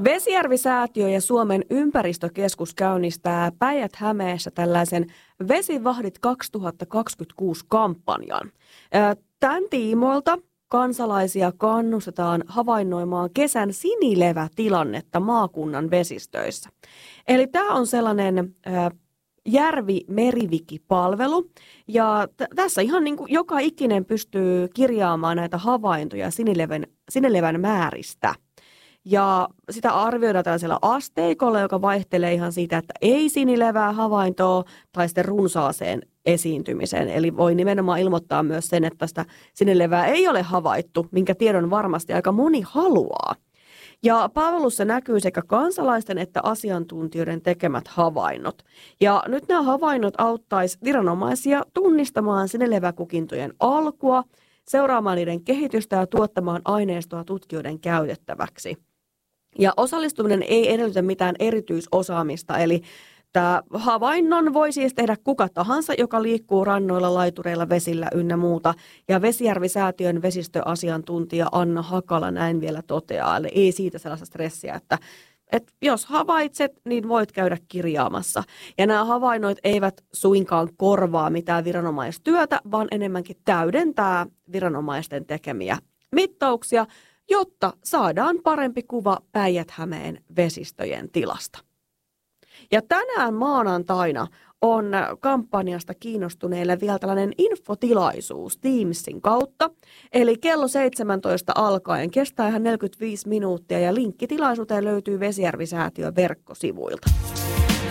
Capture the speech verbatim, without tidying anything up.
Vesijärvi-säätiö ja Suomen ympäristökeskus käynnistää Päijät-Hämeessä tällaisen Vesivahdit kaksituhattakaksikymmentäkuusi-kampanjan. Tämän tiimoilta kansalaisia kannustetaan havainnoimaan kesän sinilevätilannetta maakunnan vesistöissä. Eli tämä on sellainen järvi-meriviki-palvelu, ja t- tässä ihan niin kuin joka ikinen pystyy kirjaamaan näitä havaintoja sinilevän, sinilevän määristä. Ja sitä arvioidaan tällaisella asteikolla, joka vaihtelee ihan siitä, että ei sinilevää havaintoa tai sitten runsaaseen esiintymiseen. Eli voi nimenomaan ilmoittaa myös sen, että sitä sinilevää ei ole havaittu, minkä tiedon varmasti aika moni haluaa. Ja palvelussa näkyy sekä kansalaisten että asiantuntijoiden tekemät havainnot. Ja nyt nämä havainnot auttaisi viranomaisia tunnistamaan sinileväkukintojen alkua, seuraamaan niiden kehitystä ja tuottamaan aineistoa tutkijoiden käytettäväksi. Ja osallistuminen ei edellytä mitään erityisosaamista, eli tämä havainnon voi siis tehdä kuka tahansa, joka liikkuu rannoilla, laitureilla, vesillä ynnä muuta. Ja Vesijärvi-säätiön vesistöasiantuntija Anna Hakala näin vielä toteaa, eli ei siitä sellaista stressiä, että, että jos havaitset, niin voit käydä kirjaamassa. Ja nämä havainnoit eivät suinkaan korvaa mitään viranomaistyötä, vaan enemmänkin täydentää viranomaisten tekemiä mittauksia, jotta saadaan parempi kuva Päijät-Hämeen vesistöjen tilasta. Ja tänään maanantaina on kampanjasta kiinnostuneille vielä tällainen infotilaisuus Teamsin kautta. Eli kello seitsemäntoista alkaen kestää ihan neljäkymmentäviisi minuuttia ja linkki tilaisuuteen löytyy Vesijärvi-säätiön verkkosivuilta.